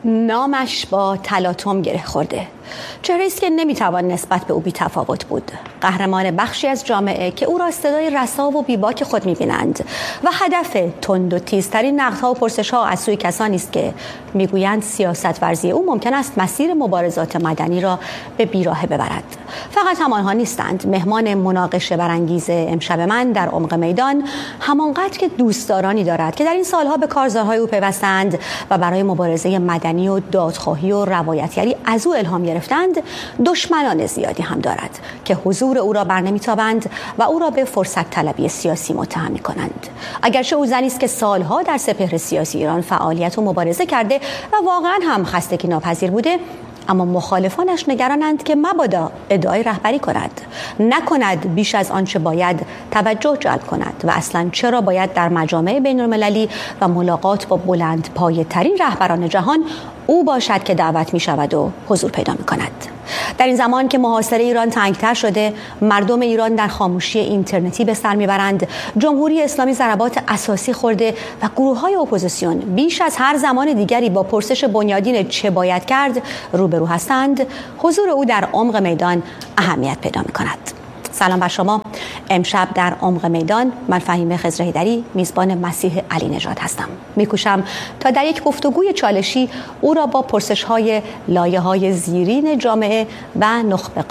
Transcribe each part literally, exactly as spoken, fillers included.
نامش با تلاطم گره خورده، چهره‌ای است که نمیتوان نسبت به او بی تفاوت بود. قهرمان بخشی از جامعه که او را صدای رسا و بیباک خود میبینند و هدف تند و تیزترین نقدها و پرسش‌ها از سوی کسانی است که میگویند سیاست ورزی او ممکن است مسیر مبارزات مدنی را به بیراهه ببرد. فقط هم آنها نیستند. مهمان مناقشه برانگیز امشب من در عمق میدان همانقدر که دوستدارانی دارد که در این سالها به کارزارهای او پیوستند و برای مبارزه مدنی و دادخواهی و روایتگری از او الهام گرفتند، دشمنان زیادی هم دارد که حضور او را برنمیتابند و او را به فرصت طلبی سیاسی متهم می‌کنند. اگرچه او زنی است که سالها در سپهر سیاسی ایران فعالیت و مبارزه کرده و واقعا هم خستگی ناپذیر بوده، اما مخالفانش نگرانند که مبادا ادعای رهبری کند، نکند بیش از آنچه باید توجه جلب کند و اصلا چرا باید در مجامع بین‌المللی و ملاقات با بلند پایه ترین رهبران جهان او باشد که دعوت می شود و حضور پیدا می کند. در این زمان که محاصره ایران تنگتر شده، مردم ایران در خاموشی اینترنتی به سر میبرند، جمهوری اسلامی ضربات اساسی خورده و گروه‌های اپوزیسیون بیش از هر زمان دیگری با پرسش بنیادین چه باید کرد روبرو هستند، حضور او در عمق میدان اهمیت پیدا می کند. سلام بر شما. امشب در عمق میدان من فهیمه خضر حیدری میزبان مسیح علی نژاد هستم. میکوشم تا در یک گفتگوی چالشی او را با پرسش‌های لایه‌های زیرین جامعه و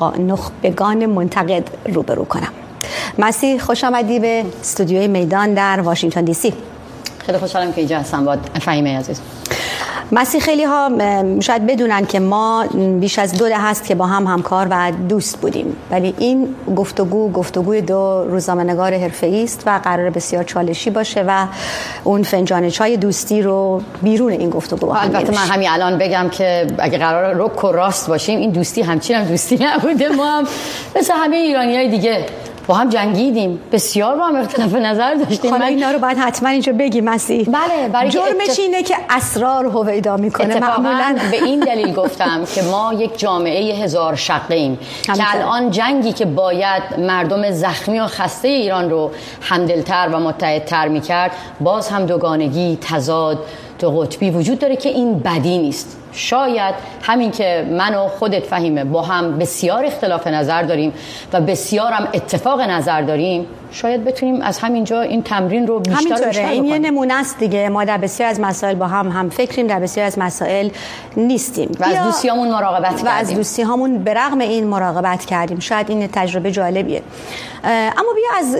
نخبگان منتقد روبرو کنم. مسیح، خوش آمدی به استودیوی میدان در واشنگتن دی سی. خیلی خوشحالم که اینجا هستم با فهیمه عزیز. مسیح، خیلی ها شاید بدونن که ما بیش از دو دهه است که با هم همکار و دوست بودیم، ولی این گفتگو گفتگوی دو روزنامه‌نگار حرفه‌ای است و قرار بسیار چالشی باشه و اون فنجان چای دوستی رو بیرون این گفتگو با هم البته من همین الان بگم که اگه قرار رک و راست باشیم، این دوستی همچین هم دوستی نبوده. ما هم مثل همه ایرانیای دیگه با هم جنگیدیم، بسیار با هم اختلاف نظر داشتیم. حالا اینا رو باید حتما اینجا بگی مسیح. بله، برای جرمش اتف... اینه که اسرار هویدا میکنه. معمولا به این دلیل گفتم که ما یک جامعه هزار شقه ایم که الان جنگی که باید مردم زخمی و خسته ایران رو همدلتر و متحدتر میکرد، باز هم دوگانگی، تضاد، دو قطبی وجود داره که این بدی نیست. شاید همین که من و خودت فهیمه با هم بسیار اختلاف نظر داریم و بسیار هم اتفاق نظر داریم، شاید بتونیم از همینجا این تمرین رو بیشتر و بیشتر این یه نمونه است دیگه. ما در بسیار از مسائل با هم هم فکریم، در بسیار از مسائل نیستیم و از دوستیامون مراقبت کردیم و از دوستیامون به رغم این مراقبت کردیم. شاید این تجربه جالبیه. اما بیا از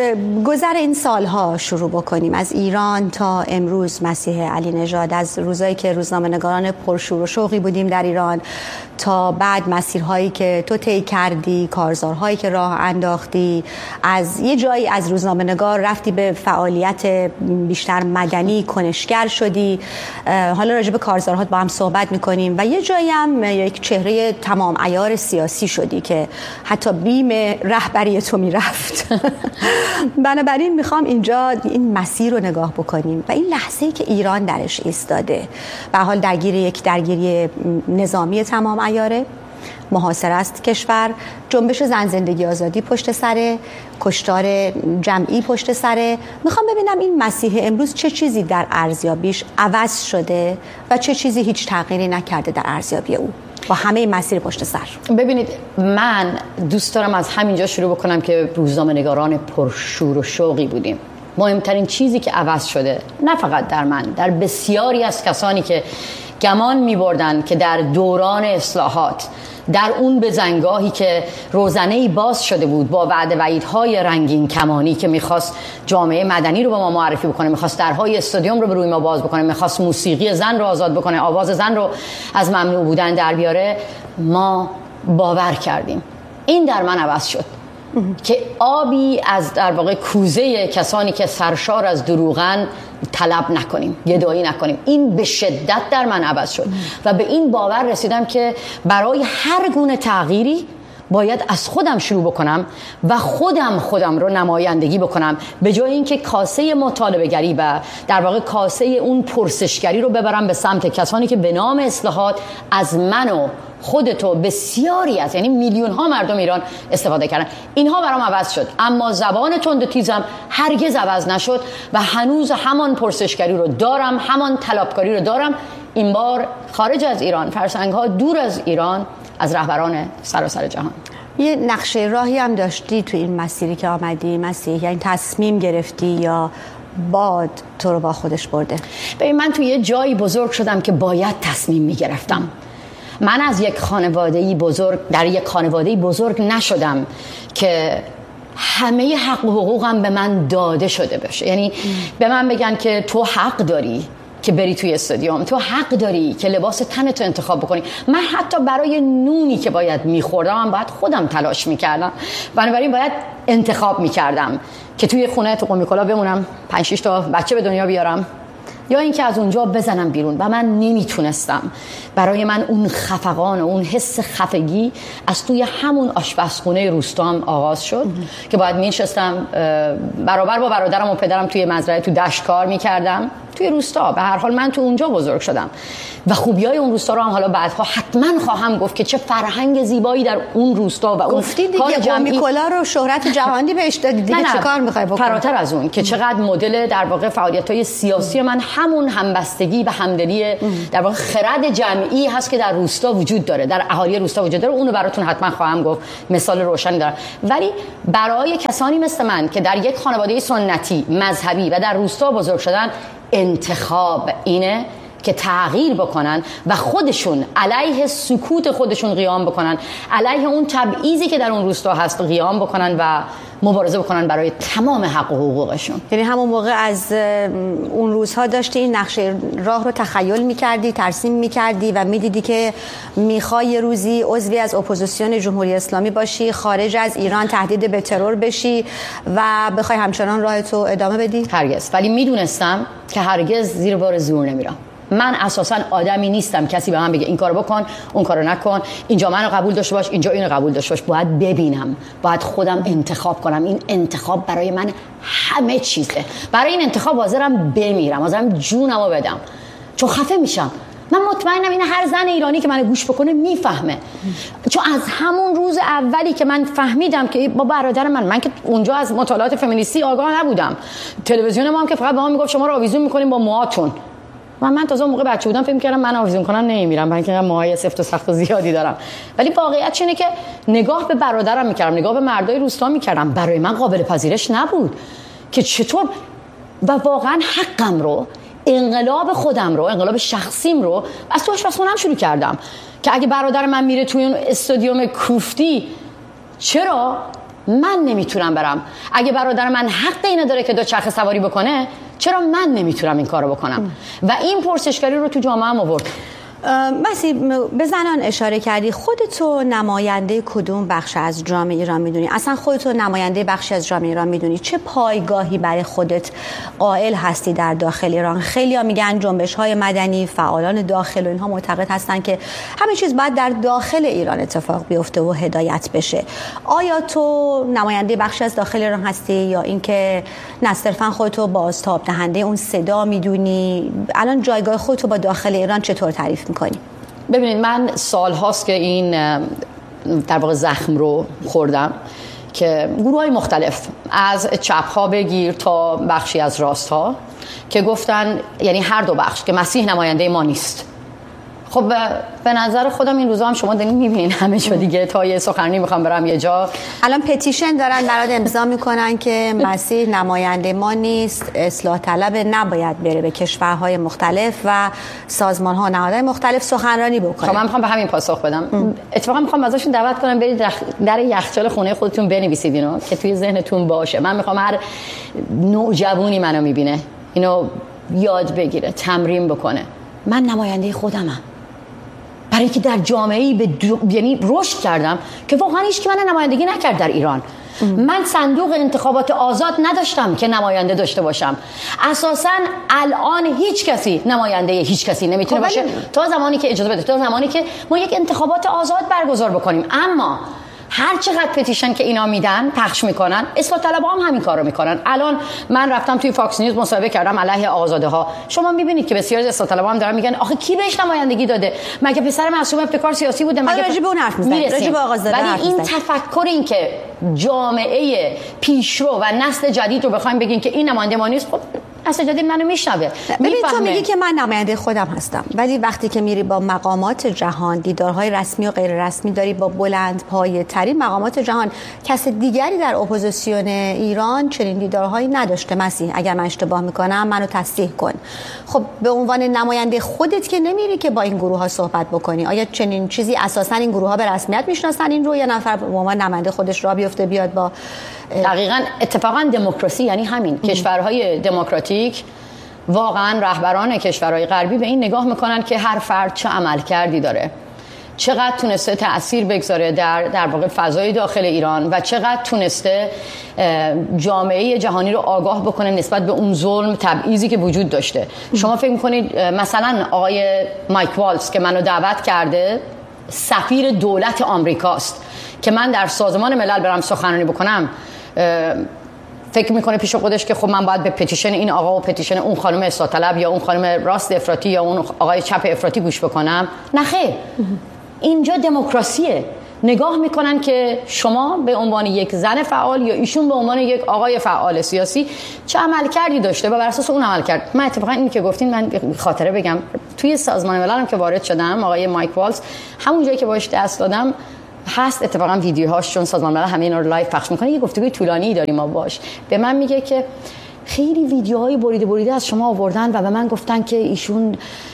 گذر این سالها شروع بکنیم، از ایران تا امروز. مسیح علی نژاد، از روزایی که روزنامه‌نگاران پرشور و شوقی بودیم در ایران تا بعد مسیرهایی که تو طی کردی، کارزارهایی که راه انداختی، از یه جایی از روزنامه‌نگار رفتی به فعالیت بیشتر مدنی، کنشگر شدی. حالا راجع به کارزارهات با هم صحبت می‌کنیم و یه جایی هم یک چهره تمام عیار سیاسی شدی که حتی بیم رهبری تو میرفت. بنابراین میخوام اینجا این مسیر رو نگاه بکنیم و این لحظه‌ای که ایران درش ایستاده، به حال درگیر یک درگیری نظامی تمام عیاره، محاصره است کشور، جنبش زن زندگی آزادی پشت سره، کشتار جمعی پشت سره. میخوام ببینم این مسیح امروز چه چیزی در ارزیابیش عوض شده و چه چیزی هیچ تغییری نکرده در ارزیابی او با همه مسیر پشت سر. ببینید، من دوست دارم از همینجا شروع بکنم که روزنامه‌نگاران پرشور و شوقی بودیم. مهمترین چیزی که عوض شده، نه فقط در من، در بسیاری از کسانی که گمان می‌بردن که در دوران اصلاحات، در اون بزنگاهی که روزنه‌ای باز شده بود با وعده وعیدهای رنگین کمانی که میخواست جامعه مدنی رو به ما معرفی بکنه، میخواست درهای استادیوم رو به روی ما باز بکنه، میخواست موسیقی زن رو آزاد بکنه، آواز زن رو از ممنوع بودن در بیاره، ما باور کردیم. این در من عوض شد که آبی از در واقع کوزه کسانی که سرشار از دروغن طلب نکنیم، گدایی نکنیم. این به شدت در من عوض شد و به این باور رسیدم که برای هر گونه تغییری باید از خودم شروع بکنم و خودم خودم رو نمایندگی بکنم، به جای اینکه کاسه مطالبه گری و در واقع کاسه اون پرسشگری رو ببرم به سمت کسانی که به نام اصلاحات از من و خودتو بسیاری از یعنی میلیون ها مردم ایران استفاده کردن. اینها برام عوض شد، اما زبان تند و تیزم هرگز عوض نشد و هنوز همان پرسشگری رو دارم، همان طلبکاری رو دارم این بار خارج از ایران، فرسنگ‌ها دور از ایران، از رهبران سراسر جهان. یه نقشه راهی هم داشتی تو این مسیری که آمدی مسیح، یعنی تصمیم گرفتی یا باد تو رو با خودش برده؟ ببین من تو یه جایی بزرگ شدم که باید تصمیم میگرفتم. من از یک خانواده‌ای بزرگ در یک خانواده‌ای بزرگ نشدم که همه حق و حقوقم به من داده شده باشه. یعنی ام. به من بگن که تو حق داری که بری توی استادیوم، تو حق داری که لباس تنتو انتخاب بکنی. من حتی برای نونی که باید میخوردم من باید خودم تلاش میکردم، بنابراین باید انتخاب میکردم که توی خونه تو قم کلا بمونم، پنج شش تا بچه به دنیا بیارم، یا اینکه از اونجا بزنم بیرون. و من نمیتونستم. برای من اون خفقان و اون حس خفگی از توی همون آشپزخونه روستام آغاز شد که باید میشستم برابر با برادرم و پدرم توی مزرعه تو دشت کار میکردم توی روستا. به هر حال من تو اونجا بزرگ شدم و خوبیای اون روستا رو هم حالا بعدها حتما خواهم گفت که چه فرهنگ زیبایی در اون روستا و اون کار جمعی. کلا رو شهرت جهانی بهش دادی دیگه، چه کار می‌خوای بکنی؟ فراتر از اون که چقدر مدل در واقع فعالیت‌های سیاسی من همون همبستگی و همدلی در واقع خرد جمعی هست که در روستا وجود داره، در اهالی روستا وجود داره. اونو براتون حتما خواهم گفت، مثال روشنی دارم. ولی برای کسانی مثل من که در یک خانواده سنتی مذهبی و در روستا بزرگ شدن، انتخاب اینه که تغییر بکنن و خودشون علیه سکوت خودشون قیام بکنن، علیه اون تبعیضی که در اون روستا هست قیام بکنن و مبارزه بکنن برای تمام حق و حقوقشون. یعنی همون موقع از اون روزها داشتی این نقشه راه رو تخیل می‌کردی، ترسیم می‌کردی و می‌دیدی که می‌خوای یه روزی عضوی از اپوزیسیون جمهوری اسلامی باشی، خارج از ایران تهدید به ترور بشی و بخوای همچنان راه تو ادامه بدی؟ هرگز. ولی میدونستم که هرگز زیر بار زور نمیرم. من اساساً آدمی نیستم کسی به من بگه این کارو بکن، اون کارو نکن، اینجا منو قبول داشته باش، اینجا اینو قبول داشته باش. باید ببینم، باید خودم انتخاب کنم. این انتخاب برای من همه چیزه. برای این انتخاب حاضرم بمیرم، حاضرم جونمو بدم، چون خفه میشم. من مطمئنم این هر زن ایرانی که منو گوش بکنه میفهمه، چون از همون روز اولی که من فهمیدم که با برادر من من که اونجا از مطالعات فمینیستی آگاه نبودم، تلویزیون ما هم که فقط به ما میگفت شما رو آویزون میکنیم با موهاتون. و من تازه اون موقع بچه بودم فکر می‌کردم من آویزون کنم نمیمیرم، من که موهای سفت و سخت و زیادی دارم. ولی واقعیت اینه که نگاه به برادرم می‌کردم، نگاه به مردای روستا می‌کردم، برای من قابل پذیرش نبود که چطور و واقعا حقم رو، انقلاب خودم رو، انقلاب شخصیم رو از تو آشپزخونه‌ام شروع کردم که اگه برادر من میره توی اون استادیوم کوفتی چرا من نمیتونم برم؟ اگه برادر من حق اینو داره که دو چرخ سواری بکنه چرا من نمیتونم این کارو بکنم؟ و این پرسشگری رو تو جامعه هم آورد. مسیح به زنان اشاره کردی، خودتو نماینده کدوم بخش از جامعه ایران میدونی؟ اصلا خودتو نماینده بخشی از جامعه ایران میدونی؟ چه پایگاهی برای خودت قائل هستی در داخل ایران؟ خیلی‌ها میگن جنبش‌های مدنی، فعالان داخل و اینها معتقد هستن که همه چیز باید در داخل ایران اتفاق بیفته و هدایت بشه. آیا تو نماینده بخشی از داخل ایران هستی یا اینکه نه صرفاً خودتو بازتاب دهنده اون صدا میدونی؟ الان جایگاه خودتو با داخل ایران چطور تعریف میکنی؟ ببینید من سال هاست که این در واقع زخم رو خوردم که گروه های مختلف از چپ ها بگیر تا بخشی از راست ها که گفتن، یعنی هر دو بخش، که مسیح نماینده ما نیست. خب به نظر خودم این روزا هم شما دارین میبینین همه جا دیگه، تا یه سخنرانی میخوام برم یه جا الان پتیشن دارن برات امضا میکنن که مسیح نماینده ما نیست، اصلاح طلب، نباید بره به کشورهای مختلف و سازمان‌ها و نهادهای مختلف سخنرانی بکنه. خب من میخوام به همین پاسخ بدم. ام. اتفاقا میخوام ازشون دعوت کنم برید در یخچال خونه خودتون بنویسید اینو که توی ذهنتون باشه. من میخوام هر نوجوانی منو میبینه اینو یاد بگیره، تمرین بکنه. من نماینده خودمم، برای اینکه در جامعه‌ای به دو... یعنی رشد کردم که واقعا هیچ کی من نمایندگی نکرد در ایران. ام. من صندوق انتخابات آزاد نداشتم که نماینده داشته باشم. اساساً الان هیچ کسی نماینده هیچ کسی نمیتونه باشه تا زمانی که اجازه بده، تا زمانی که ما یک انتخابات آزاد برگزار بکنیم. اما هر چقدر پتیشن که اینا میدن پخش میکنن، اصلاح طلبها هم همین کارو میکنن. الان من رفتم توی فاکس نیوز مصاحبه کردم علیه آزاده ها. شما میبینید که بسیاری از اصلاح طلبها هم دارن میگن آخه کی بهش نمایندگی داده؟ مگه پسر معصوم ابتکار سیاسی بوده؟ مگه راجع به اون حرف میزنن، راجع به آقازاده حرف میزنن. ولی این تفکر، این که جامعه پیشرو و نسل جدید رو بخوایم بگین که این نماینده ما نیست، خب نسل جدید منو میشنوه. ببین تو میگی که من نماینده خودم هستم، ولی وقتی که میری با مقامات جهان دیدارهای رسمی و غیر رسمی داری با بلند پایه ترین مقامات جهان، کس دیگری در اپوزیسیون ایران چنین دیدارهایی نداشته. مسیح اگر من اشتباه میکنم منو تصحیح کن. خب به عنوان نماینده خودت که نمیری که با این گروه ها صحبت بکنی. آیا چنین چیزی اساسا این گروه ها به رسمیت میشناسن این رو، یا نفر به عنوان نماینده خودش راه بیفته بیاد با دقیقاً اتفاقاً دموکراسی یعنی همین. کشورهای دموکراتیک واقعاً رهبران کشورهای غربی به این نگاه میکنن که هر فرد چه عمل کردی داره، چقدر تونسته تأثیر بگذاره در در واقع فضای داخل ایران و چقدر تونسته جامعه جهانی رو آگاه بکنه نسبت به اون ظلم تبعیضی که وجود داشته. شما فکر میکنید مثلا آقای مایک والز که منو دعوت کرده سفیر دولت آمریکاست که من در سازمان ملل برم سخنرانی بکنم، فکر میکنه پیش خودش که خب من باید به پتیشن این آقا و پتیشن اون خانم اصلاح طلب یا اون خانم راست افراطی یا اون آقای چپ افراطی گوش بکنم؟ نه خیر، اینجا دموکراسیه. نگاه میکنن که شما به عنوان یک زن فعال یا ایشون به عنوان یک آقای فعال سیاسی چه عمل کردی داشته و بر اساس اون عمل کرد. من اتفاقا اینی که گفتین من خاطره بگم، توی سازمان ملل هم که وارد شدم آقای مایک والز همون جایی که باهاش دست دادم هست اتفاقا ویدیوهاش، چون سازمان ملل همه اینا رو لایو پخش میکنه، یه گفتگوی طولانی داریم ما باش. به من میگه که خیلی ویدیوهای بریده بریده از شما آوردن و به من گفتن که ایشون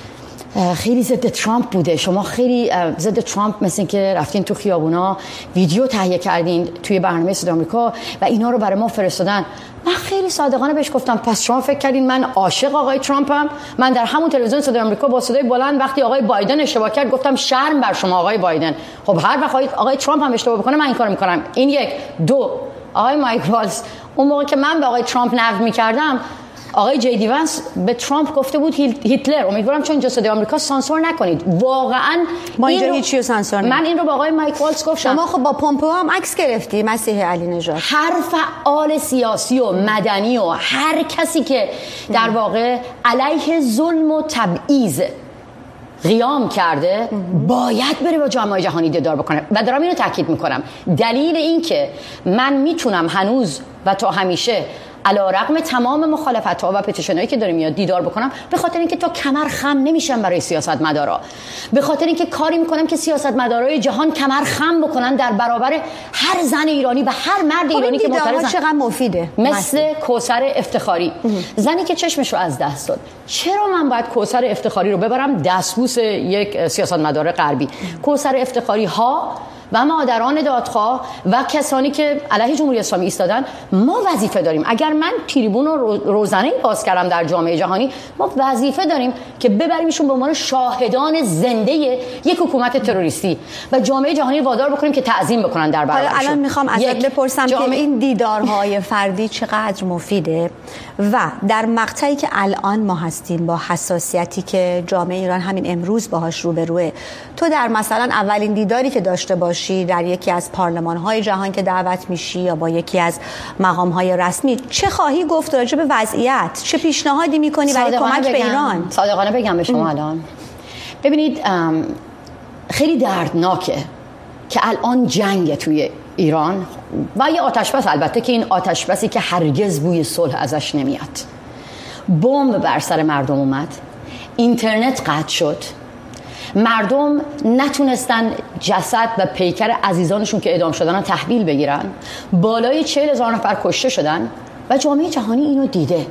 خیلی ضد ترامپ بوده، شما خیلی ضد ترامپ مثل که رفتین تو خیابونا ویدیو تهیه کردین توی برنامه صدای آمریکا و اینا رو برای ما فرستادن. من خیلی صادقانه بهش گفتم پس شما فکر کردین من عاشق آقای ترامپم؟ من در همون تلویزیون صدای آمریکا با صدای بلند وقتی آقای بایدن اشتباه کرد گفتم شرم بر شما آقای بایدن. خب هر وقت آقای ترامپ هم اشتباه بکنه من این کارو میکنم. این یک. دو، آقای مایک والز اون موقع که من به آقای ترامپ نقد میکردم آقای جی دی ونس به ترامپ گفته بود هیتلر. امیدوارم چون اینجا صدای آمریکا سانسور نکنید. واقعا ما اینجا هیچی رو سانسور نکنید. من این رو با آقای مایک والز گفتم. شما خب با پومپئو هم عکس گرفتی مسیح علی نژاد. هر فعال سیاسی و مدنی و هر کسی که در واقع علیه ظلم و تبعیض قیام کرده باید بره با جامعه جهانی دیدار بکنه و دارم اینو تاکید میکنم. دلیل این که من میتونم هنوز و تا همیشه علیرغم تمام مخالفت‌ها و پتیشنایی که داریم میاد دیدار بکنم، به خاطر اینکه تو کمر خم نمیشم برای سیاستمدارا، به خاطر اینکه کاری میکنم که سیاستمدارای جهان کمر خم بکنن در برابر هر زن ایرانی و هر مرد ایرانی که معترضن. چقدر مفیده. مثل کوثر افتخاری، زنی که چشمش رو از دست داد. چرا من باید کوثر افتخاری رو ببرم دستبوس یک سیاستمدار غربی؟ کوثر افتخاری ها و مادران دادخواه و کسانی که علیه جمهوری اسلامی ایستادن، ما وظیفه داریم. اگر من تریبون رو روزانه باز کردم در جامعه جهانی، ما وظیفه داریم که ببریمشون به عنوان شاهدان زنده یک حکومت تروریستی و جامعه جهانی وادار بکنیم که تعظیم بکنن در برابرشون. الان میخوام ازت بپرسم جامعه... که این دیدارهای فردی چقدر مفیده و در مقطعی که الان ما هستیم با حساسیتی که جامعه ایران همین امروز باهاش روبروه، تو در مثلا اولین دیداری که داشته باشی در یکی از پارلمان‌های جهان که دعوت میشی یا با یکی از مقام‌های رسمی، چه خواهی گفت راجع به وضعیت؟ چه پیشنهادی می‌کنی برای کمک به ایران؟ صادقانه بگم به شما الان ببینید خیلی دردناکه که الان جنگ توی ایران و یه آتشبس، البته که این آتشبسی که هرگز بوی صلح ازش نمیاد. بمب بر سر مردم اومد، اینترنت قطع شد، مردم نتونستن جسد و پیکر عزیزانشون که اعدام شدن رو تحویل بگیرن، بالای چهل هزار نفر کشته شدن و جامعه جهانی اینو دیده.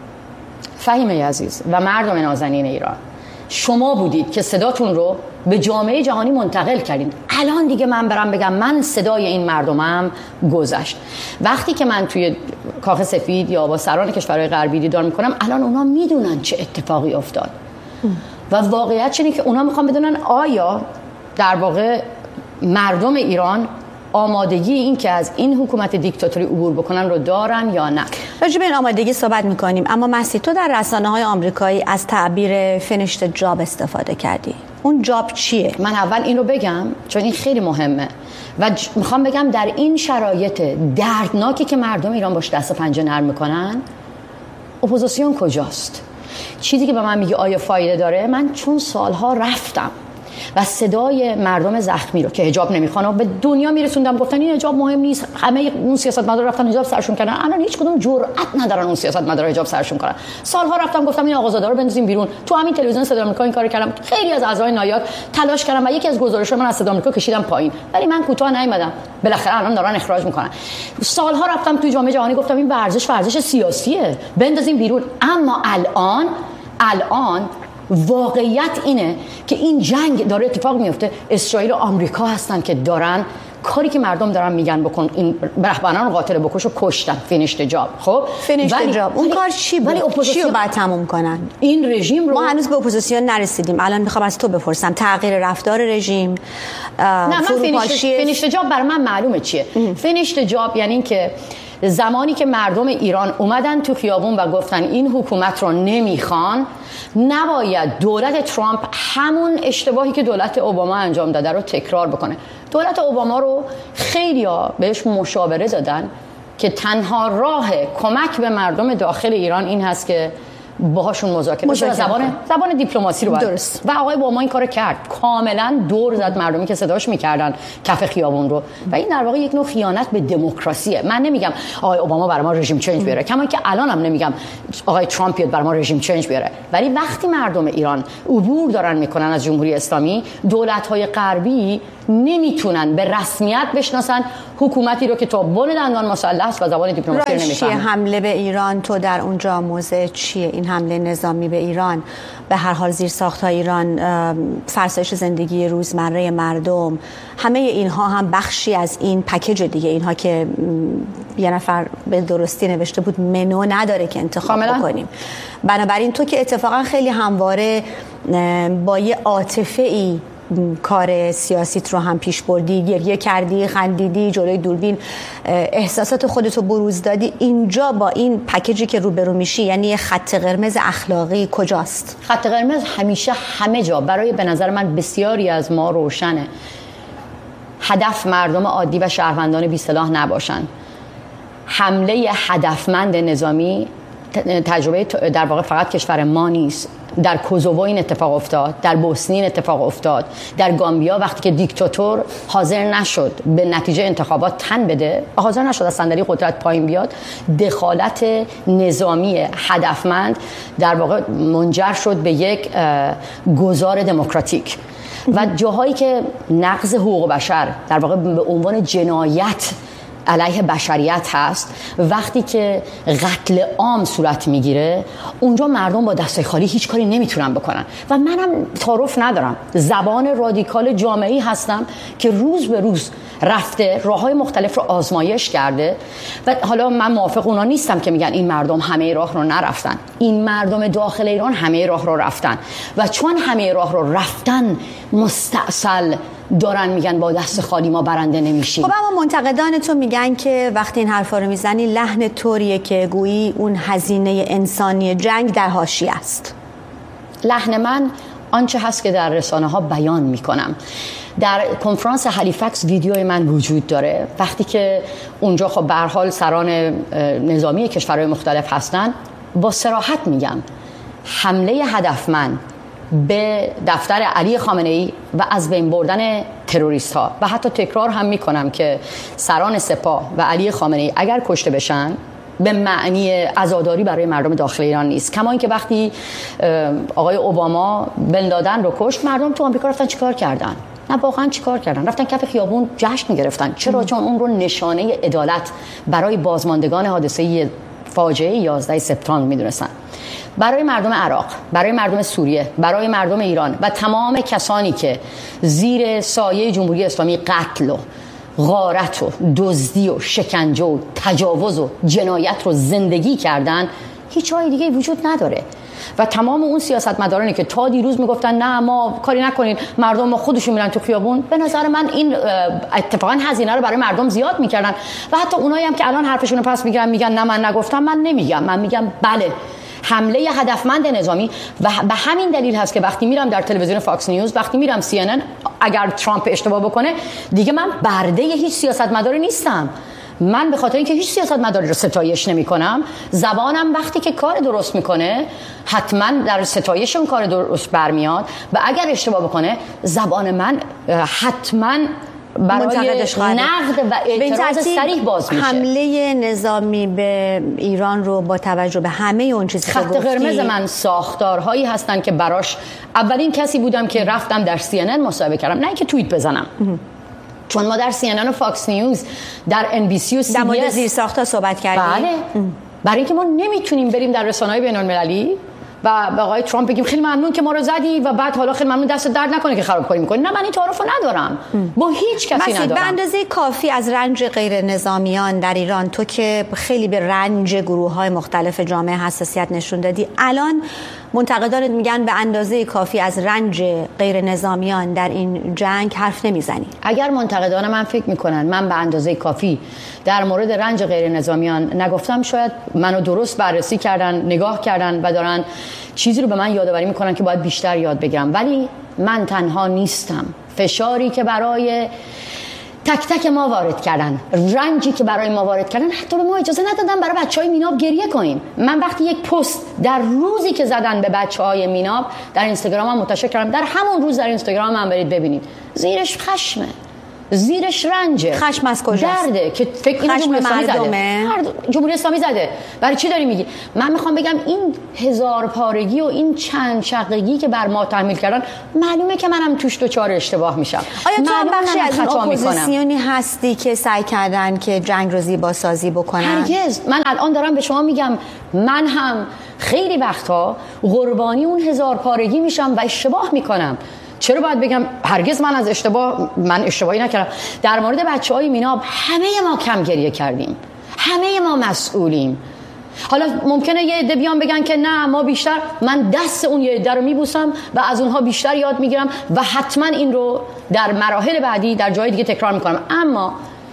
فهیمه عزیز و مردم نازنین ایران، شما بودید که صداتون رو به جامعه جهانی منتقل کردین. الان دیگه من برم بگم من صدای این مردمم گذشت. وقتی که من توی کاخ سفید یا با سران کشورهای غربی دیدار میکنم، الان اونا میدونن چه اتفاقی افتاد و واقعیت اینه که اونا میخوان بدونن آیا در واقع مردم ایران آمادگی این که از این حکومت دیکتاتوری عبور بکنن رو دارن یا نه. راجع به این آمادگی صحبت میکنیم، اما مسیح تو در رسانه‌های آمریکایی از تعبیر فینیشت جاب استفاده کردی. اون جاب چیه؟ من اول این رو بگم چون این خیلی مهمه و ج... میخوام بگم در این شرایط دردناکی که مردم ایران باش دست پنجه نرم میکنن، اپوزیسیون کجاست؟ چیزی که به من میگه آیا فایده داره؟ من چون سالها رفتم و صدای مردم زخمی رو که حجاب نمیخوان و به دنیا میرسوندم، گفتن این حجاب مهم نیست، همه اون سیاستمدارا رفتن حجاب سرشون کردن، الان هیچ کدوم جرئت ندارن اون سیاستمدارا حجاب سرشون کنن. سالها رفتم گفتم این آقازادا رو بندازیم بیرون. تو همین تلویزیون صدای آمریکا این کارو کردم، خیلی از اعضای نایاک تلاش کردم و یکی از گزارش‌ها من از صدای آمریکا کشیدم پایین، ولی من کوتاه نیومدم. بالاخره الان دارن اخراج میکنن. سالها رفتم تو جامعه جهانی گفتم این ورزش ورزش سیاسیه، بندازیم بیرون. اما الان الان واقعیت اینه که این جنگ داره اتفاق میفته. اسرائیل و آمریکا هستن که دارن کاری که مردم دارن میگن بکن، این رهبران قاتل بکش رو کشتن، فینیشت جاب. خب فینیشت جاب اون کار چی بود؟ ولی اپوزیسیون چی رو بعد تموم کنن این رژیم رو؟ ما هنوز به اپوزیسیون نرسیدیم. الان میخوام از تو بپرسم تغییر رفتار رژیم. نه من فینیشت فینیشت جاب برای من معلومه چیه. فینیشت جاب یعنی این که زمانی که مردم ایران اومدن تو خیابون و گفتن این حکومت رو نمیخوان، نباید دولت ترامپ همون اشتباهی که دولت اوباما انجام داده رو تکرار بکنه. دولت اوباما رو خیلیا بهش مشاوره دادن که تنها راه کمک به مردم داخل ایران این هست که باهاشون مذاکره بشه، زبان زبان دیپلماسی رو باید. درست. و آقای اوباما این کارو کرد، کاملا دور زد مردمی که صداش میکردن کف خیابون رو و این در واقع یک نوع خیانت به دموکراسیه. من نمیگم آقای اوباما برای ما رژیم چنج بیاره، کما که الانم نمیگم آقای ترامپ بیاد برای ما رژیم چنج بیاره، ولی وقتی مردم ایران عبور دارن میکنن از جمهوری اسلامی، دولت‌های غربی نمیتونن به رسمیت بشناسن حکومتی رو که تا بن دندان مسلح است و زبان دیپلماسی رو نمیفهمه. حمله به ایران تو در اونجا موضع چیه؟ این حمله نظامی به ایران به هر حال زیر ساخت‌های ایران، فرسایش زندگی روزمره مردم، همه اینها هم بخشی از این پکیج دیگه. اینها که یه نفر به درستی نوشته بود منو نداره که انتخاب بکنیم. بنابراین تو که اتفاقا خیلی همواره با یه عاطفه‌ای کار سیاسیت رو هم پیش بردی، گریه کردی، خندیدی، جلوی دوربین احساسات خودتو بروز دادی، اینجا با این پکیجی که روبرو میشی یعنی یه خط قرمز اخلاقی کجاست؟ خط قرمز همیشه همه جا برای به نظر من بسیاری از ما روشنه. هدف مردم عادی و شهروندان بی سلاح نباشن. حمله هدفمند نظامی تجربه در واقع فقط کشور ما نیست. در کوزوو این اتفاق افتاد، در بوسنی این اتفاق افتاد، در گامبیا وقتی که دیکتاتور حاضر نشد به نتیجه انتخابات تن بده، حاضر نشد از صندلی قدرت پایین بیاد، دخالت نظامی هدفمند در واقع منجر شد به یک گذار دموکراتیک. و جاهایی که نقض حقوق بشر در واقع به عنوان جنایت علیه بشریت هست، وقتی که قتل عام صورت میگیره اونجا مردم با دست خالی هیچ کاری نمیتونن بکنن. و منم تعارف ندارم، زبان رادیکال جامعه‌ای هستم که روز به روز رفته راههای مختلف رو آزمایش کرده و حالا من موافق اونا نیستم که میگن این مردم همه راه رو نرفتن. این مردم داخل ایران همه راه رو رفتن و چون همه راه رو رفتن مستأصل دارن میگن با دست خالی ما برنده نمیشیم. خب اما منتقدان تو میگن که وقتی این حرفا رو میزنی لحن طوریه که گویی اون هزینه انسانی جنگ در حاشیه است. لحن من آنچه هست که در رسانه ها بیان میکنم. در کنفرانس هالیفکس ویدیوی من وجود داره، وقتی که اونجا خب به هر حال سران نظامی کشورهای مختلف هستن، با صراحت میگم حمله هدفمند به دفتر علی خامنه‌ای و از بین بردن تروریست ها و حتی تکرار هم میکنم که سران سپاه و علی خامنه‌ای اگر کشته بشن به معنی عزاداری برای مردم داخل ایران نیست. کما اینکه وقتی آقای اوباما بن لادن رو کشت، مردم تو آمریکا رفتن چیکار کردن؟ نه واقعا چیکار کردن؟ رفتن کف خیابون جشن گرفتن. چرا؟ چون اون رو نشانه عدالت برای بازماندگان حادثه فاجعه یازده سپتامبر میدونستن. برای مردم عراق، برای مردم سوریه، برای مردم ایران و تمام کسانی که زیر سایه جمهوری اسلامی قتل و غارت و دزدی و شکنجه و تجاوز و جنایت رو زندگی کردن، هیچ جای دیگه وجود نداره. و تمام اون سیاستمدارانی که تا دیروز میگفتن نه ما کاری نکنین، مردم ما خودشون میرن تو خیابون، به نظر من این اتفاقا هزینه رو برای مردم زیاد میکردن. و حتی اونایی هم که الان حرفشون رو پس میگیرن میگن نه من نگفتم، من نمیگم، من میگم بله، حمله هدفمند نظامی. و به همین دلیل هست که وقتی میرم در تلویزیون فاکس نیوز، وقتی میرم سی ان ان، اگر ترامپ اشتباه بکنه دیگه من برده هیچ سیاستمداری نیستم. من به خاطر اینکه هیچ سیاستمداری رو ستایش نمی‌کنم، زبانم وقتی که کار درست میکنه حتما در ستایش اون کار درست برمیاد و اگر اشتباه بکنه زبان من حتما برای نقد و اعتراض صریح باز میشه. حمله نظامی به ایران رو با توجه به همه اون چیزی که گفتی، خط قرمز من ساختارهایی هستن که براش اولین کسی بودم که رفتم در سی ان ان مصاحبه کردم، نه اینکه توییت بزنم. چون ما در سی ان ان و فاکس نیوز، در ان بی سی و سی در مورد زیرساخت‌ها صحبت کردیم. بله. برای اینکه ما نمیتونیم بریم در رسانه‌های بین‌المللی و به آقای ترامپ بگیم خیلی ممنون که ما رو زدی و بعد حالا خیلی ممنون دست درد نکنه که خرابکاری می‌کنی. نه، من این تعارف رو ندارم. با هیچ کسی ندارم. به اندازه کافی از رنج غیر نظامیان در ایران، تو که خیلی به رنج گروه‌های مختلف جامعه حساسیت نشون دادی، الان منتقدان میگن به اندازه کافی از رنج غیر نظامیان در این جنگ حرف نمیزنی. اگر منتقدان من فکر میکنن من به اندازه کافی در مورد رنج غیر نظامیان نگفتم، شاید منو درست بررسی کردن، نگاه کردن و دارن چیزی رو به من یادآوری میکنن که باید بیشتر یاد بگیرم. ولی من تنها نیستم. فشاری که برای تک تک ما وارد کردن، رنجی که برای ما وارد کردن، حتی به ما اجازه ندادن برای بچهای میناب گریه کنیم. من وقتی یک پست در روزی که زدن به بچهای میناب در اینستاگرامم منتشر کردم، در همون روز در اینستاگرام من برید ببینید، زیرش خشمه، زیرش رنجه. خشم از کجاست؟ درده که فکر اینو جمهوری اسلامی زده. جمهوری اسلامی زده. برای چی داری میگی؟ من میخوام بگم این هزار پارگی و این چند شقگی که بر ما تحمیل کردن، معلومه که منم توش دوچار اشتباه میشم. آیا تو هم بخشی از این اپوزیسیونی هستی که سعی کردن که جنگ رو زیبا سازی بکنن؟ هرگز. من الان دارم به شما میگم من هم خیلی وقتا قربانی اون هزار پارگی میشم و اشتباه میکنم. چرا باید بگم هرگز من از اشتباه من اشتباهی نکردم؟ در مورد بچهای میناب همه ما کم گریه کردیم، همه ما مسئولیم. حالا ممکنه یه عده بیان بگن که نه ما بیشتر، من دست اون یه عده رو میبوسم و از اونها بیشتر یاد میگیرم و حتما این رو در مراحل بعدی در جای دیگه تکرار میکنم. اما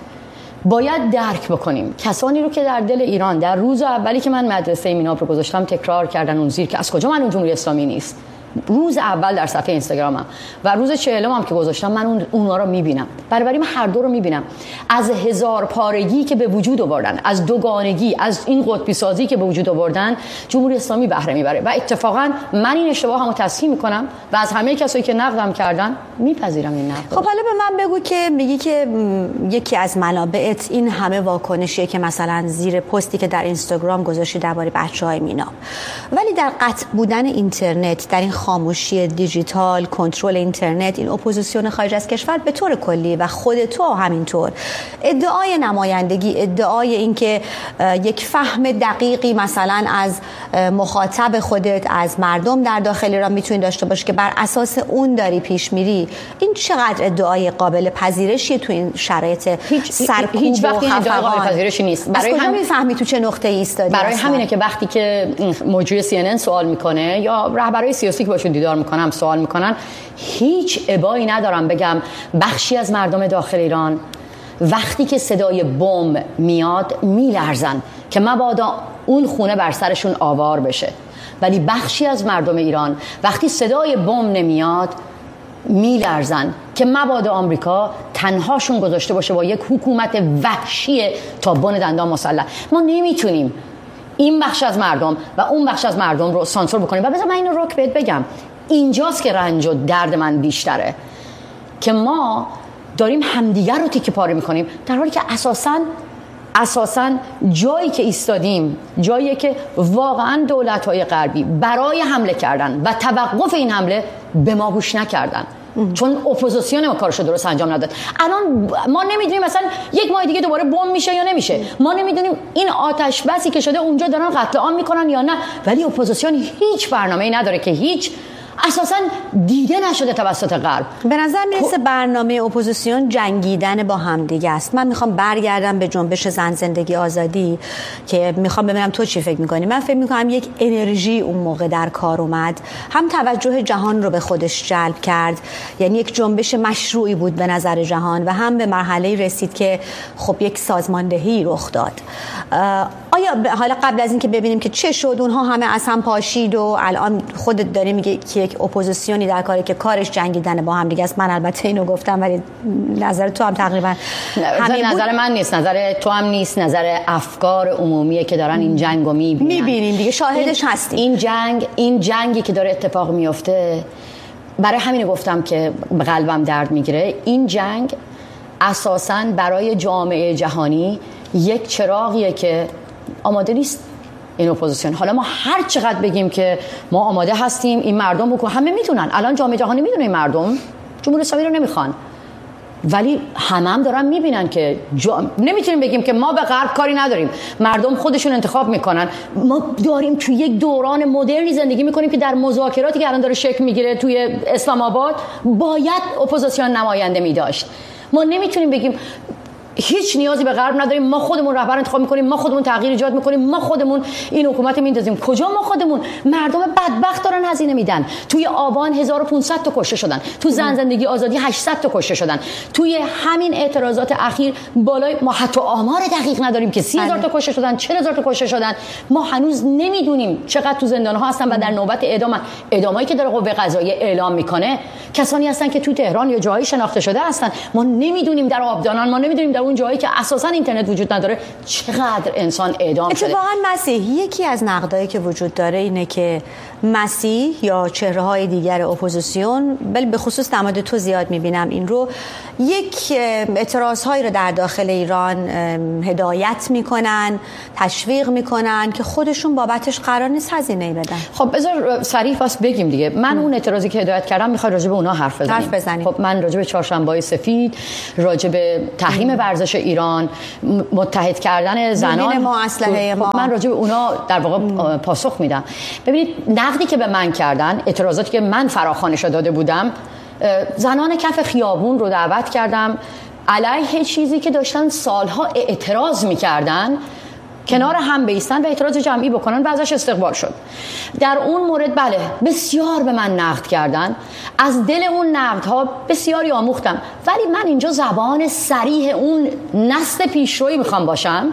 باید درک بکنیم کسانی رو که در دل ایران در روز اولی که من مدرسه میناب رو گذاشتم تکرار کردن اون زیر که از کجا من اون جمهوری اسلامی نیست. روز اول در صفحه اینستاگرامم و روز چهلم هم که گذاشتم من اون اونا رو میبینم. برای من هر دو رو میبینم. از هزار پارگی که به وجود آوردن، از دوگانگی، از این قطبی سازی که به وجود آوردن، جمهوری اسلامی بهره میبره و اتفاقا من این اشتباهمو تصحیح میکنم و از همه کسایی که نقدم کردن میپذیرم این نقد. خب حالا به من بگو که میگی که یکی از منابعت این همه واکنشیه که مثلا زیر پستی که در اینستاگرام گذاشتی درباره بچهای میناب، ولی در قطع بودن اینترنت، در این خاموشی دیجیتال، کنترل اینترنت، این اپوزیسیون خارج از کشور به طور کلی و خود تو همینطور، ادعای نمایندگی، ادعای اینکه یک فهم دقیقی مثلا از مخاطب خودت، از مردم در داخل ایران میتونی داشته باشی که بر اساس اون داری پیش میری، این چقدر ادعای قابل پذیرشیه تو این شرایط سرکوب هیچ وقت و خفقان؟ قابل پذیرشی نیست. برای کجا هم... میفهمی تو چه نقطه‌ای ایستادی؟ برای اصلا؟ همینه که وقتی که مجری سی ان ان سوال میکنه یا رهبرای سیاسی که باشون دیدار میکنم سوال میکنن، هیچ ابایی ندارم بگم بخشی از مردم داخل ایران وقتی که صدای بمب میاد میلرزن که مبادا اون خونه بر سرشون آوار بشه، ولی بخشی از مردم ایران وقتی صدای بمب نمیاد میلرزن که مبادا آمریکا تنهاشون گذاشته باشه با یک حکومت وحشی تا بن دندان مسلح. ما نمیتونیم این بخش از مردم و اون بخش از مردم رو سانسور بکنیم. و بذار من اینو رک بهت بگم، اینجاست که رنج و درد من بیشتره که ما داریم همدیگر رو تیکه پاره میکنیم، در حالی که اساساً اساساً جایی که ایستادیم جایی که واقعاً دولت‌های غربی برای حمله کردن و توقف این حمله به ما گوش نکردن، چون اپوزیسیون ما کارشو درست انجام نداد. الان ما نمیدونیم مثلا یک ماه دیگه دوباره بمب میشه یا نمیشه، ما نمیدونیم این آتش بسی که شده اونجا دارن قتل عام میکنن یا نه، ولی اپوزیسیون هیچ برنامه‌ای نداره که هیچ اساساً دیده نشده توسط غرب. به نظر میرسه برنامه اپوزیسیون جنگیدن با همدیگه است. من میخوام برگردم به جنبش زن زندگی آزادی که میخوام ببینم تو چی فکر میکنی. من فکر میکنم یک انرژی اون موقع در کار اومد، هم توجه جهان رو به خودش جلب کرد، یعنی یک جنبش مشروعی بود به نظر جهان، و هم به مرحله رسید که خب یک سازماندهی رخ داد. آیا حالا قبل از این که ببینیم که چه شد، اونها همه از هم پاشید و الان خودت داری میگه که یک یک اپوزیسیونی در کاری که کارش جنگیدن با هم دیگه است. من البته اینو گفتم ولی نظر تو هم تقریبا همین نظر بود. من نیست، نظر تو هم نیست، نظر افکار عمومیه که دارن این جنگو میبینن. میبینیم دیگه، شاهدش هستیم. این جنگ این جنگی که داره اتفاق میفته، برای همین گفتم که قلبم درد میگیره. این جنگ اساساً برای جامعه جهانی یک چراغیه که آماده نیست این اپوزیسیون. حالا ما هر چقدر بگیم که ما آماده هستیم، این مردم بکن، همه میدونن، الان جامعه جهانی میدونه این مردم جمهوری اسلامی رو نمیخوان، ولی همه هم دارن میبینن که جا... نمیتونیم بگیم که ما به غرب کاری نداریم، مردم خودشون انتخاب میکنن. ما داریم توی یک دوران مدرنی زندگی میکنیم که در مذاکراتی که الان داره شکل میگیره توی اسلام آباد باید اپوزیسیون نماینده میداشت. ما نمیتونیم بگیم هیچ نیازی به غرب نداریم، ما خودمون رهبر انتخاب میکنیم، ما خودمون تغییر ایجاد میکنیم، ما خودمون این حکومت میندازیم. کجا ما خودمون؟ مردم بدبخت دارن هزینه میدن. توی آبان هزار و پانصد تا کشته شدن، تو زن زندگی آزادی هشتصد تا کشته شدن، توی همین اعتراضات اخیر بالای ما حتی آمار دقیق نداریم که سی هزار تا کشته شدن، چهل هزار تا کشته شدن. ما هنوز نمیدونیم چقدر تو زندان ها هستن و در نوبت اعدام. اعدامایی که داره قوه قضاییه اعلام میکنه کسانی هستن که تو تهران یا جایی شناخته شده هستن. ما نمیدونیم در آبادان، ما نمیدونیم در اون جایی که اساسا اینترنت وجود نداره چقدر انسان اعدام شده. اتفاقا مسیح، یکی از نقدایی که وجود داره اینه که مسیح یا چهره‌های دیگر اپوزیسیون، بل به خصوص در مورد تو زیاد می‌بینم این رو، یک اعتراض‌هایی رو در داخل ایران هدایت می‌کنن، تشویق می‌کنن که خودشون بابتش قرار نیست هزینه‌ای بدن. خب بذار صریح واسه بگیم دیگه. من اون اعتراضی که هدایت کردم می‌خواد راجع به اونها حرف بزنیم. حرف بزنیم. خب من راجع به چهارشنبه‌های سفید، راجع به تحریم ورزش ایران، متحد کردن زنان ما، اسلحه ما، خب من راجع به اونا در واقع پاسخ میدم. ببینید نقدی که به من کردن، اعتراضاتی که من فراخوانش داده بودم، زنان کف خیابون رو دعوت کردم علیه چیزی که داشتن سالها اعتراض میکردن کنار هم بیستن و اعتراض جمعی بکنن و ازش استقبال شد. در اون مورد بله بسیار به من نقد کردن، از دل اون نقدها بسیاری آموختم، ولی من اینجا زبان صریح اون نسل پیشروی میخوام باشم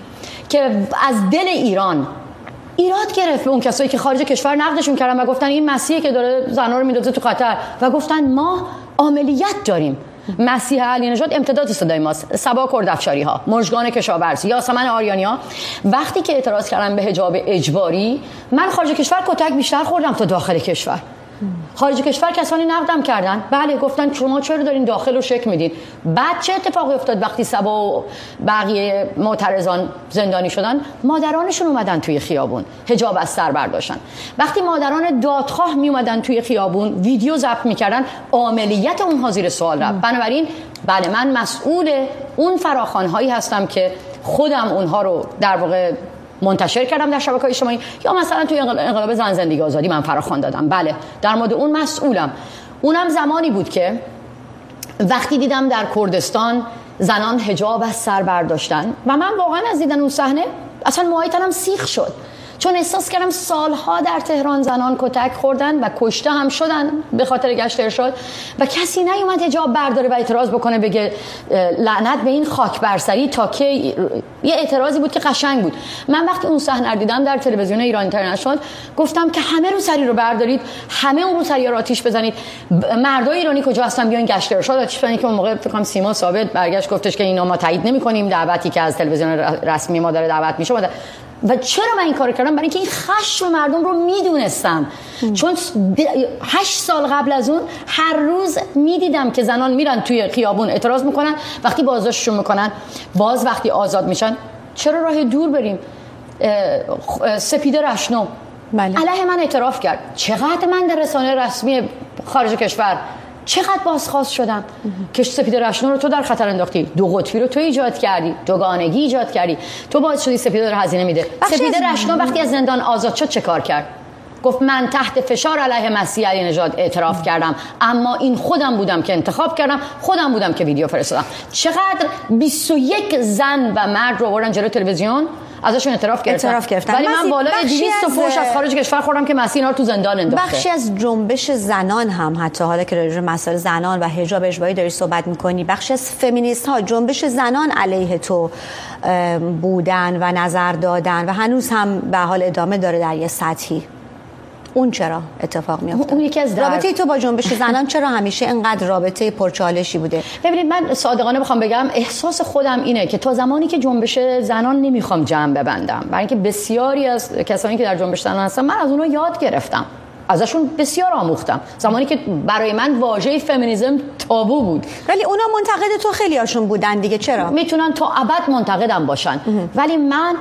که از دل ایران ایراد گرفت به اون کسایی که خارج کشور نقدشون کردن و گفتن این مسیحه که داره زنها رو میندازه تو خطر، و گفتن ما عاملیت داریم. مسیح علی نژاد امتدادی صدای ماست، صبا کردافشاری ها، مژگان کشاورز، یاسمن آریانی ها. وقتی که اعتراض کردن به حجاب اجباری، من خارج کشور کتک بیشتر خوردم تا داخل کشور. خارج کشور کسانی نقدم کردن، بله گفتن شما چرا دارین داخل رو شک میدین. بعد چه اتفاقی افتاد وقتی صبا و بقیه معترضان زندانی شدن؟ مادرانشون اومدن توی خیابون حجاب از سر برداشتن. وقتی مادران دادخواه می اومدن توی خیابون ویدیو ضبط میکردن، عملیات اونها زیر سوال رفت. بنابراین بله من مسئول اون فراخوان‌هایی هستم که خودم اونها رو در واقع منتشر کردم در شبکه‌های اجتماعی، یا مثلا توی انقلاب زن زندگی آزادی من فراخوان دادم. بله در مورد اون مسئولم. اونم زمانی بود که وقتی دیدم در کردستان زنان حجاب از سر برداشتن و من واقعا از دیدن اون صحنه اصلا موهای تنم سیخ شد، چون احساس کردم سالها در تهران زنان کتک خوردن و کشته هم شدن به خاطر گشت ارشاد و کسی نیومد حجاب برداره و اعتراض بکنه بگه لعنت به این خاک برسری. تا که یه اعتراضی بود که قشنگ بود. من وقتی اون صحنه رو دیدم در تلویزیون ایران اینترنشنال گفتم که همه روسری رو بردارید، همه اون روسری‌ها رو آتیش بزنید. مردای ایرانی کجا هستن بیاین گشت ارشاد آتیش بزنید. که اون موقع فکر کنم سیما ثابت برگشت گفتش که اینا ما تایید نمی‌کنیم، دعوتی که از تلویزیون رسمی ما داره دعوت میشه. و چرا من این کارو کردم؟ برای اینکه این خشم مردم رو میدونستم. چون هشت سال قبل از اون هر روز میدیدم که زنان میرن توی خیابون اعتراض میکنن، وقتی بازداشتشون میکنن، باز وقتی آزاد میشن چرا راه دور بریم. سپیده رشنو بله. علیه من اعتراف کرد. چقدر من در رسانه رسمی خارج کشور چقدر بازخواست شدم که سپیده رشنو رو تو در خطر انداختی، دو قطبی رو تو ایجاد کردی، دوگانگی ایجاد کردی، تو باعث شدی سپیده رو هزینه میده. سپیده رشنو وقتی از زندان آزاد شد چه کار کرد؟ گفت من تحت فشار علیه مسیح علی نژاد اعتراف کردم، اما این خودم بودم که انتخاب کردم، خودم بودم که ویدیو فرستادم. چقدر بیست و یک زن و مرد رو آوردن جلوی تلویزیون ازشون اعتراف گرفتن. اعتراف گرفتن. ولی من بالای دویست تا فوش از خارج کشور خوردم که مسیح اینا رو تو زندان انداخته. بخشی از جنبش زنان هم، حتی حالا که راجع به مسائل زنان و حجاب اجباری داری صحبت می‌کنی، بخشی از فمینیست ها جنبش زنان علیه تو بودن و نظر دادن و هنوز هم به حال ادامه داره در یه سطحی. اون چرا اتفاق میفته؟ اون یکی از در... رابطه تو با جنبش زنان چرا همیشه اینقدر رابطه پرچالشی بوده؟ ببینید من صادقانه بخوام بگم احساس خودم اینه که تا زمانی که جنبش زنان نمیخوام جمع ببندم، برای اینکه بسیاری از کسانی که در جنبش زنان هستن من از اونها یاد گرفتم، ازشون بسیار آموختم، زمانی که برای من واژه فمینیسم تابو بود. ولی اونا منتقد تو خیلی هاشون بودن دیگه، چرا؟ میتونن تا ابد منتقدم باشن ولی من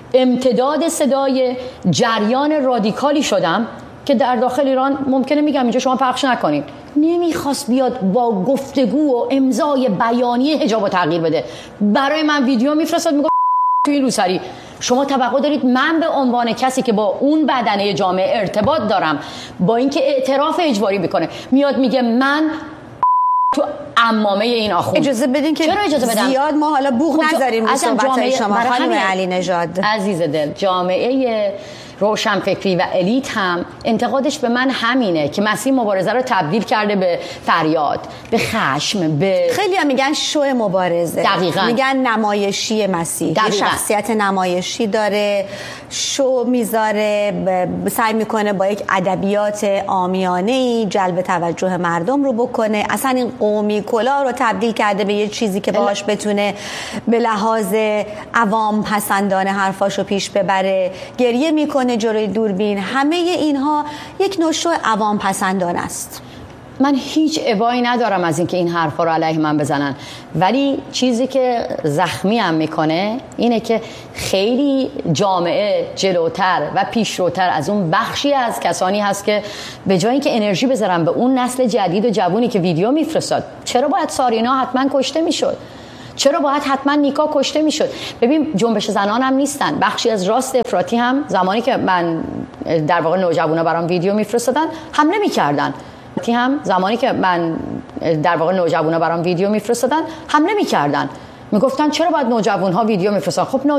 امتداد صدای جریان رادیکالی شدم که در داخل ایران ممکنه میگم اینجا شما پخش نکنید، نمیخواست بیاد با گفتگو و امضای بیانیه حجاب تغییر بده. برای من ویدیو میفرستاد میگه تو این روسری شما توقع دارید من به عنوان کسی که با اون بدنه جامعه ارتباط دارم با اینکه اعتراف اجباری بکنه میاد میگه من تو عمامه این آخوند. اجازه بدین که چرا اجازه بدم؟ زیاد ما حالا بوق نذاریم رو صحبت‌های شما خانم علی نژاد. عزیز دل، جامعه روشنفکری و الیت هم انتقادش به من همینه که مسیح مبارزه رو تبدیل کرده به فریاد، به خشم، به خیلی هم میگن شو مبارزه. دقیقاً. میگن نمایشی مسیح، یه شخصیت نمایشی داره، شو میذاره، سعی میکنه با یک ادبیات عامیانه‌ای جلب توجه مردم رو بکنه. اصلا این قومی کلا رو تبدیل کرده به یه چیزی که باهاش بتونه به لحاظ عوام پسندانه حرفاشو پیش ببره. گریه میکنه جلوی دوربین. همه اینها یک نوع عوام پسندان است. من هیچ ابایی ندارم از اینکه این حرفا رو علیه من بزنن، ولی چیزی که زخمی هم میکنه اینه که خیلی جامعه جلوتر و پیشروتر از اون بخشی از کسانی هست که به جای اینکه انرژی بذارن به اون نسل جدید و جوونی که ویدیو میفرستاد، چرا باید سارینا حتما کشته میشد؟ چرا باید حتما نیکا کشته میشد؟ ببین جنبش زنان هم نیستن، بخشی از راست افراطی هم زمانی که من در واقع نوجوانا برام ویدیو میفرستادن حمله میکردن، هم زمانی که من در واقع نوجوانا برام ویدیو میفرستادن حمله میکردن، میگفتن چرا باید نوجوانها ویدیو میفرستن؟ خب